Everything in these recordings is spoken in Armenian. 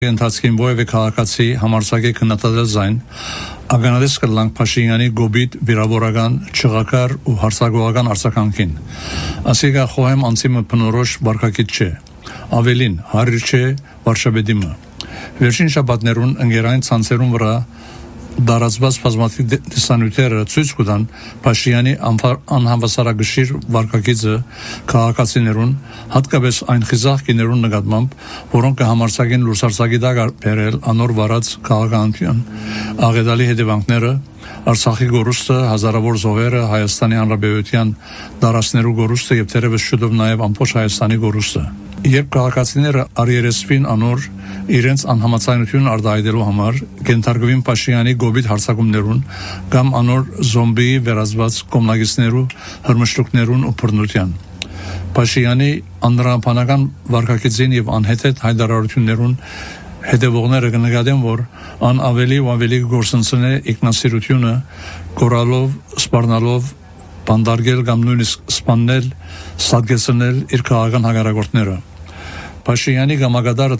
Ընթացքին որևէ քաղաքացի համարձակե քննադատել զայն ագանադես կլանք Փաշինյանի գոբիտ վիրավորական չղակար ու հարցակողական արձագանքին ասիկա խոհեմ անցիմը բնորոշ վարկակից չէ ավելին հարիր չէ վարշաբեդիմը վերջին շաբաթներուն ընկերային ցանցերուն վրա դարածված բազմաթիվ տեսանյութերը ցույց կտան Փաշինյանի անհավասարագշիր վարկակիցը քաղաքացիներուն հատկապես այն խիզախ կիներուն նկատմամբ որոնք համարձակեն լուսարձակի դակ բերել անոր վարած քաղաքականության աղետալի հետևանքները Արցախի գորուստը հազարավոր զոհերը Հայաստանի Հանրապետության դարաշներու գորուստը եւ թերևս շուտով նաեւ ամբողջ Հայաստանի գորուստը Երբ քաղաքացիները արիերեսվին անոր իրենց անհամաձայնությունն արտահայտելու համար կենթարկվին Փաշինյանի գոբիտ հարձակումներուն կամ անոր զոմբիի վերածված կոմնագիստներու հրմշտուկներուն ու բռնության Փաշինյանի անրամփանական վարկակիցին եւ անհեթեթ հայտարարություններուն հետևողները կնկատեն, որ ան ավելի ու ավելի գործընծն է ինքնասիրությունը կորալով, սպառնալով բանդարգել կամ նույնիսկ սպանել, սատկեցնել իր քաղաքական հակառակորդները Փաշինյանի գամագադարը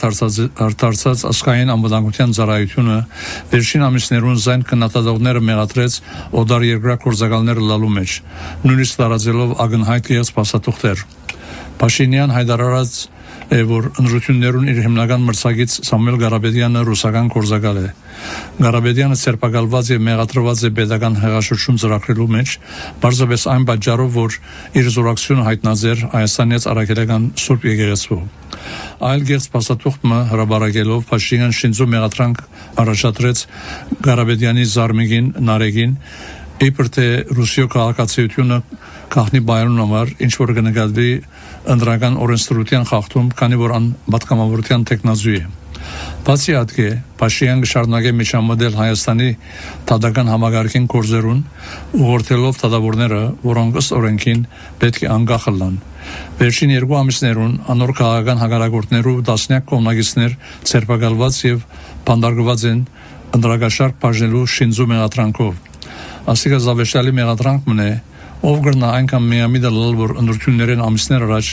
դարձած աշխարհային անվտանգության ծառայությունը վերջին ամիսներուն զայն քննադատողները մեղադրեց օդար երկրագործակալները լալու մեջ նույնիսկ տարածելով ակնհայտ եղած փաստաթուղթեր Փաշինյան հայտարարած որ ընտրություններուն իր հիմնական մրցակից Սամվել Ղարաբեդյանը ռուսական գործակալ է Ղարաբեդյանը ցերպակալված եւ մեղադրված է պետական հեղաշրջում ծրագրելու մեջ բարձրապես այն պատճառով որ իր զորակցությունը հայտնաձեր Հայաստանից արագելական Սուրբ Եկեղեցու Այլ գերց փաստաթուղթը հրաբարակելով Փաշինյան շինծու մեղադրանք առաջադրեց Ղարաբեդյանի զարմիկին Նարեգին իբր թե Ռուսիո քաղաքացիությունը քաղնի բայրուն համար ինչ որ կնկատվի ընդրական օրենսդրության խախտում, քանի որ ան պատգամավորության տեխնազու է։ Բացի այդ Փաշինյանը շարունակե միջամտել Հայաստանի դատական համագարկին գործերուն, ուղղորդելով դատավորները, որոնք ըստ օրենքին պետք է անկախ լան։ Վերջին 2 ամիսներուն անոր քաղաքական հակառակորդներու տասնյակ կողմնակիցներ ցերպակալված եւ բանդարգված են ընդրակաշարք բաժնելու շինծու մեղադրանքով։ Ասիկա զավեշտալի մեղադրանքն է Ով գրնա այնքան միամիտ լալ որ ընդրություններեն ամիսներ առաջ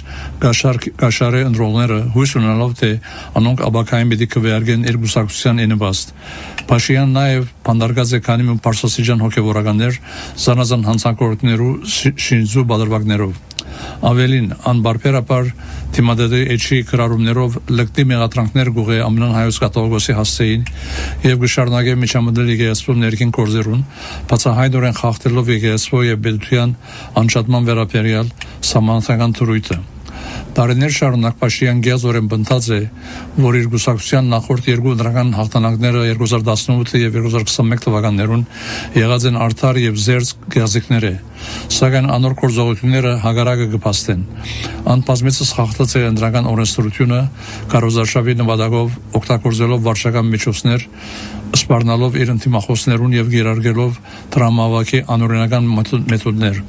կաշարե ընդրողները հույս ունենալով թե անոնք աբակային պիտի քվեարկեն իր գուսակցության ինվաստ Փաշինյան նաև բանդարգած է քանի մի պարսասիջան հոգևորականներ զանազան հանցագործներու շինծու բادرվակներով Ավելին անբարբերաբար թիմադեդի էջի կրառումներով լկտի մեղադրանքներ գուղե ամնան հայոց կաթողիկոսի հասցեին եւ գշարնագե միջամտել եկեղեցու ներքին գործերուն բացահայտորեն խախտելով եկեղեցու եւ պետության անջատման վերաբերյալ սահմանադրական թրույթը Տարիներ շարունակ Փաշինյան գեզորեն բնտած է, որ իր գուսակցության նախորդ 2 դրական հաղթանակները 2018 եւ 2021 թվականներուն եղած են արդար եւ զերծ գազիկները, սակայն անոր գործողությունները հագարակը կփաստեն։ Անբազմիցս խախտած է ընդրական օրենսդրությունը, կառուցարշավի նպատակով օգտագործելով վարչական միջոցներ, սպառնալով իր ինտիմախոսներուն եւ գերարգելով դրամավակի անօրինական մեթոդներ։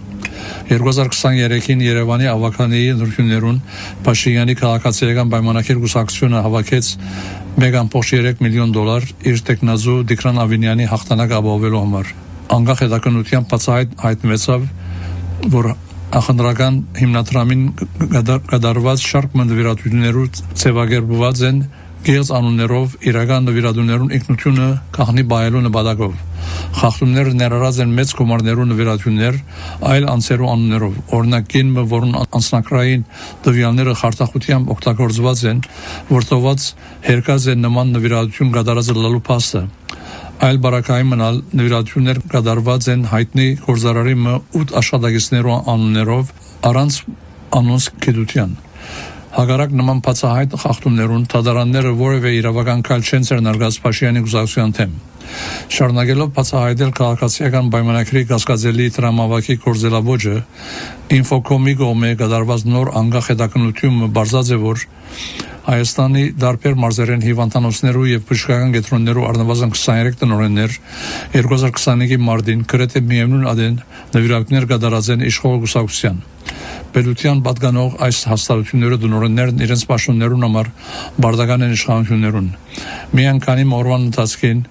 2023-ին Երևանի ավականիի ընտրություններուն Փաշինյանի քաղաքացիական պայմանագիր գուսակցությունը հավաքեց $1.3 միլիոն իր տեխնազու Դիկրան Ավինյանի հաղթանակ ապահովելու համար։ Անկախ հետաքննության բացահայտ հայտնվեցավ, որ ախնդրական հիմնադրամին կատարված շարք նվիրատություններու ձևակերպված են Գերց անուններով իրական նվիրատուներուն ինքնությունը քաղնի բայելու նպատակով խախտումները ներառած են մեծ գումարներու նվիրատություններ այլ անձերու անուններով օրինակ կինը որոնց անձնակրային տվյալները խարտախությամբ օգտագործված են որտոված հերկած են նման նվիրատություն կատարած լալու փաստը այլ բարակային մնալ նվիրատություններ կատարված են հայտնի գործարարի 8 աշխատակիցներու անուններով առանց անոնց գիտության Հագարակ նման բացահայտ խախտումներուն թադարանները որևէ իրավական կալ չեն ցերնարգած Փաշինյանի գուսակցության թեմ Շարունակելով բացահայտել քաղաքացիական պայմանագրի կասկածելի տրամավակի կորձելավոճը Ինֆոկոմի կողմէ կատարված նոր անկախ հետաքննությունը բարձած է որ Հայաստանի դարբեր մարզերեն հիվանդանոցներու եւ բժշկական կենտրոններու առնվազն 23 տնօրեններ 2025-ի մարտին գրեթե միևնույն ադեն նվիրատուներ կատարած են իշխող գուսակցության Պետության պատկանող այս հաստատությունները դնորեններն իրենց պաշտոններուն համար բարդական են իշխանություններուն։ Միայն քանի օրվան ընթացքին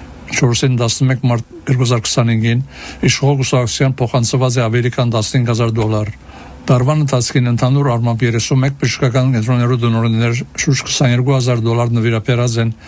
411 մարտ 2025-ին իշխող գուսակցության փոխանցված է ավելի քան $15,000 Տարվան ընթացքին ընդհանուր առմամբ 31 բժշկական կենտրոններու դնորեններ շուրջ $22,000 նվիրաբերած են